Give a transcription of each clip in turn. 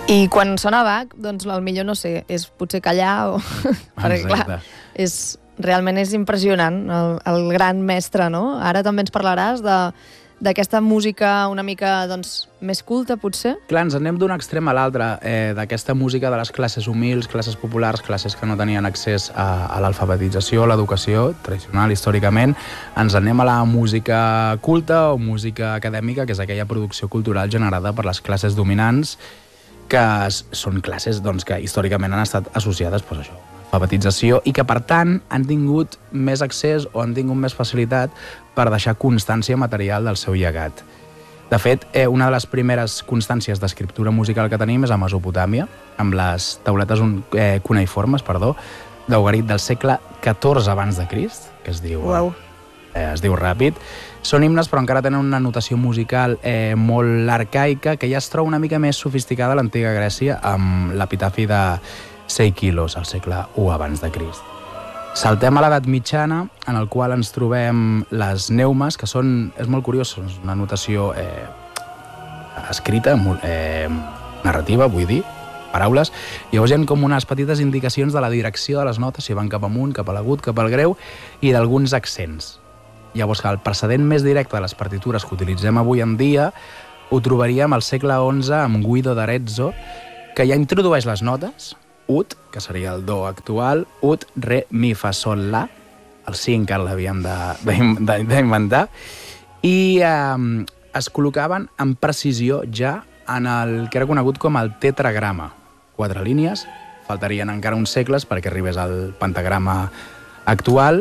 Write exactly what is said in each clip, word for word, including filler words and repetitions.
I quan sona Bach, doncs el millor, no sé, és potser callar o... perquè, clar, és, realment és impressionant, el, el gran mestre, no? Ara també ens parlaràs de d'aquesta música una mica, doncs, més culta, potser? Clar, ens anem d'un extrem a l'altre, eh, d'aquesta música de les classes humils, classes populars, classes que no tenien accés a, a l'alfabetització, a l'educació tradicional, històricament. Ens anem a la música culta o música acadèmica, que és aquella producció cultural generada per les classes dominants, que són classes doncs, que històricament han estat associades doncs, a això, alfabetització, i que per tant han tingut més accés o han tingut més facilitat per deixar constància material del seu llegat. De fet, eh, una de les primeres constàncies d'escriptura musical que tenim és a Mesopotàmia, amb les tauletes eh, cuneïformes, perdó, d'Ugarit del segle catorze abans de Crist, que es diu, Uau. eh, es diu ràpid. Són himnes, però encara tenen una notació musical eh, molt arcaica, que ja es troba una mica més sofisticada a l'antiga Grècia, amb l'epitafi de Seikilos, al segle u abans de Crist. Saltem a l'edat mitjana, en el qual ens trobem les neumes, que són, és molt curiós, és una notació eh, escrita, eh, narrativa, vull dir, paraules. Llavors hi ha com unes petites indicacions de la direcció de les notes, si van cap amunt, cap a l'agut, cap al greu, i d'alguns accents. Llavors, el precedent més directe de les partitures que utilitzem avui en dia ho trobaríem al segle onze amb Guido d'Arezzo, que ja introdueix les notes, ut, que seria el do actual, ut, re, mi, fa, sol, la, el si encara l'havíem d'inventar, i eh, es col·locaven amb precisió ja en el que era conegut com el tetragrama. Quatre línies, faltarien encara uns segles perquè arribés al pentagrama actual,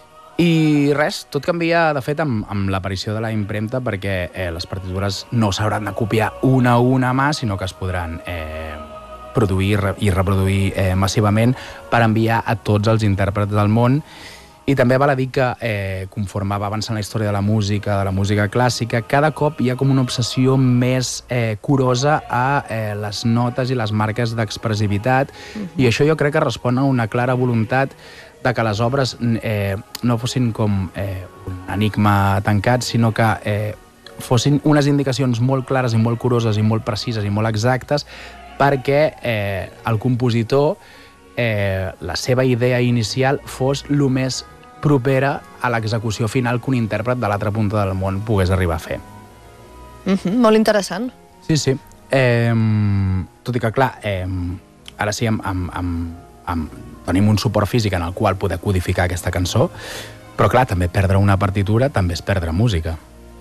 i res, tot canvia, de fet, amb, amb l'aparició de la impremta, perquè eh, les partitures no s'hauran de copiar una a una a mà, sinó que es podran eh, produir i reproduir eh, massivament per enviar a tots els intèrprets del món. I també val a dir que, eh, conforme va avançant la història de la música, de la música clàssica, cada cop hi ha com una obsessió més eh, curosa a eh, les notes i les marques d'expressivitat, mm-hmm. i això jo crec que respon a una clara voluntat de que les obres eh, no fossin com eh, un enigma tancat, sinó que eh, fossin unes indicacions molt clares i molt curoses i molt precises i molt exactes, perquè eh, el compositor, eh, la seva idea inicial fos el més propera a l'execució final que un intèrpret de l'altra punta del món pogués arribar a fer. Mm-hmm, molt interessant. Sí, sí. Eh, tot i que, clar, eh, ara sí, amb, amb, amb, amb, tenim un suport físic en el qual poder codificar aquesta cançó, però, clar, també perdre una partitura també és perdre música.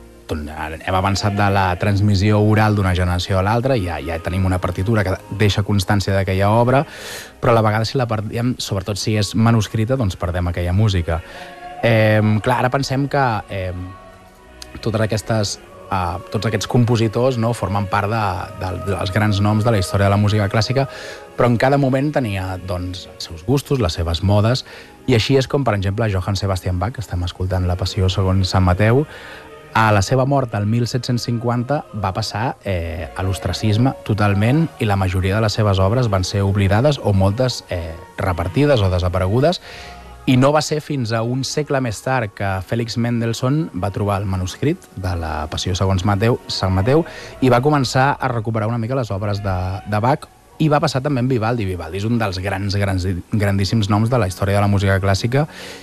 Hem avançat de la transmissió oral d'una generació a l'altra, ja, ja tenim una partitura que deixa constància d'aquella obra, però a la vegada si la perdem, sobretot si és manuscrita, doncs perdem aquella música. Eh, clar, ara pensem que eh, totes aquestes, eh, tots aquests compositors no, formen part de, de, dels grans noms de la història de la música clàssica, però en cada moment tenia doncs, els seus gustos, les seves modes, i així és com, per exemple, Johann Sebastian Bach, que estem escoltant la Passió segons Sant Mateu, a la seva mort, el mil set-cents cinquanta, va passar eh, a l'ostracisme totalment, i la majoria de les seves obres van ser oblidades o moltes eh, repartides o desaparegudes, i no va ser fins a un segle més tard que Félix Mendelssohn va trobar el manuscrit de la Passió segons Mateu, Sant Mateu, i va començar a recuperar una mica les obres de, de Bach, i va passar també amb Vivaldi. Vivaldi és un dels grans, grans, grandíssims noms de la història de la música clàssica,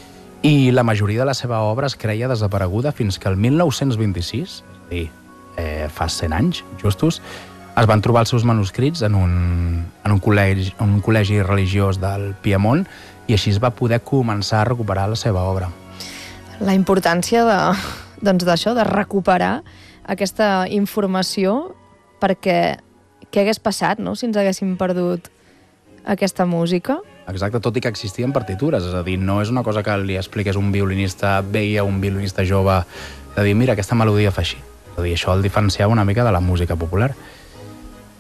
i la majoria de la seva obra es creia desapareguda fins que el mil nou-cents vint-i-sis, és a dir, eh, fa cent anys, justos, es van trobar els seus manuscrits en un, en un, col·legi, en un col·legi religiós del Piemont, i així es va poder començar a recuperar la seva obra. La importància de, doncs d'això, de recuperar aquesta informació, perquè què hagués passat, no?, si ens haguéssim perdut aquesta música? Exacte, tot i que existien partitures, és a dir, no és una cosa que li expliqués un violinista vell a un violinista jove, de dir, mira, aquesta melodia fa així. És a dir, això el diferenciava una mica de la música popular.